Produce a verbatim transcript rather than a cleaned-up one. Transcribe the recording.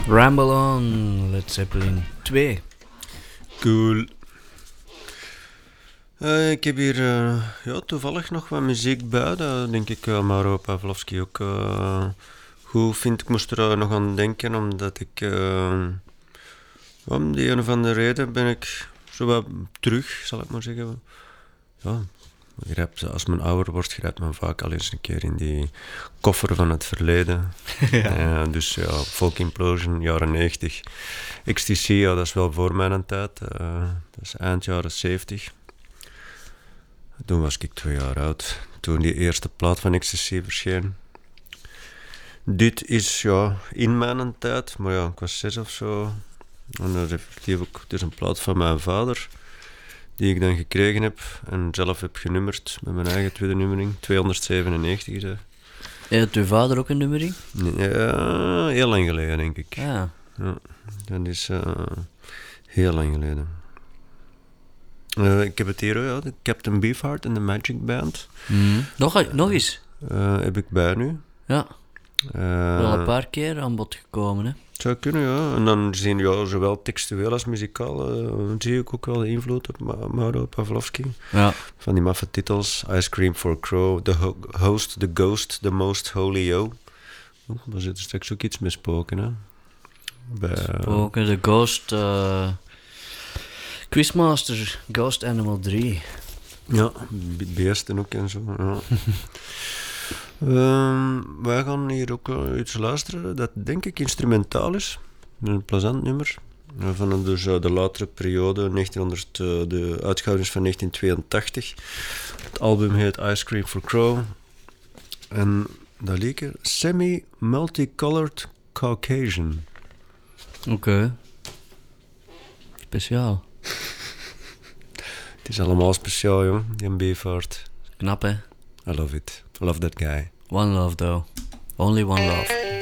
Ramble On, Led Zeppelin twee. Cool. Uh, ik heb hier uh, ja, toevallig nog wat muziek bij. Dat denk ik uh, Mauro Pavlovsky ook uh, goed vindt. Ik moest er uh, nog aan denken, omdat ik... Uh, om die een of andere reden ben ik zo wat terug, zal ik maar zeggen. Ja, grijp, als men ouder wordt, grijpt men vaak al eens een keer in die koffer van het verleden. Ja. Uh, dus ja, Folk Implosion, jaren negentig. X T C, ja, dat is wel voor mijn tijd. Uh, dat is eind jaren zeventig. Toen was ik twee jaar oud, toen die eerste plaat van X T C verscheen. Dit is ja, in mijn tijd, maar ja, ik was zes of zo. En dat is effectief ook, het is een plaat van mijn vader, die ik dan gekregen heb en zelf heb genummerd met mijn eigen tweede nummering, tweehonderdzevenennegentig is dat. Heeft uw vader ook een nummering? Ja, heel lang geleden, denk ik. Ah. Ja, dat is uh, heel lang geleden. Uh, ik heb het hier, ja, de Captain Beefheart en de Magic Band. Mm. Nog, nog eens? Uh, heb ik bij nu. Ja. Uh, Wel een paar keer aan bod gekomen, hè? Het zou kunnen, ja. En dan zien ja, zowel textueel als muzikaal uh, zie ik ook wel de invloed op Ma- Mauro Pavlovsky. Ja. Van die maffe titels. Ice Cream for Crow, The Ho- Host, The Ghost, The Most Holy O. Oh, daar zit er straks ook iets mee spoken, hè. Bij, spoken, The Ghost... Uh... Quizmaster, Ghost Animal drie. Ja, beesten ook en zo. Ja. um, wij gaan hier ook uh, iets luisteren dat denk ik instrumentaal is. Een plezant nummer. Van dus, uh, de latere periode, negentienhonderd, uh, de uitgave is van negentien tweeëntachtig. Het album heet Ice Cream for Crow. En dat leek er Semi-Multicolored Caucasian. Oké. Okay. Speciaal. Het is allemaal speciaal, jong, die Beefheart. Knap, hè? I love it. I love that guy. One love, though. Only one love.